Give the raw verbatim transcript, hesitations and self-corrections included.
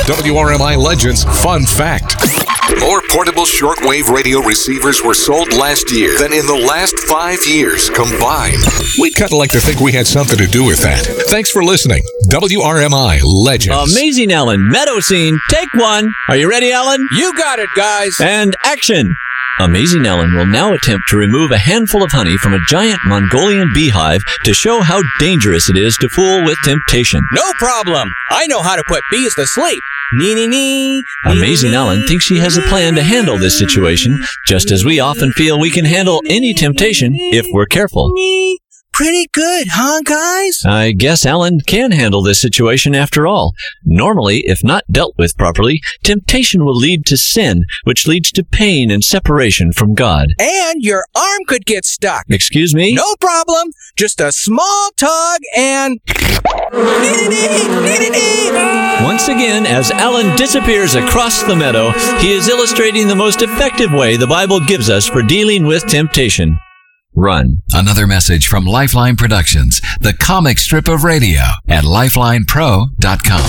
W R M I Legends Fun Fact. More portable shortwave radio receivers were sold last year than in the last five years combined. We'd kind of like to think we had something to do with that. Thanks for listening. W R M I Legends. Amazing Ellen, meadow scene, take one. Are you ready, Ellen? You got it, guys. And action. Amazing Ellen will now attempt to remove a handful of honey from a giant Mongolian beehive to show how dangerous it is to fool with temptation. No problem. I know how to put bees to sleep. Nee, nee, nee. Amazing Ellen thinks she has a plan to handle this situation, just as we often feel we can handle any temptation if we're careful. Pretty good, huh, guys? I guess Ellen can handle this situation after all. Normally, if not dealt with properly, temptation will lead to sin, which leads to pain and separation from God. And your arm could get stuck. Excuse me? No problem. Just a small tug and... Once again, as Alan disappears across the meadow, he is illustrating the most effective way the Bible gives us for dealing with temptation. Run. Another message from Lifeline Productions, the comic strip of radio, at lifeline pro dot com.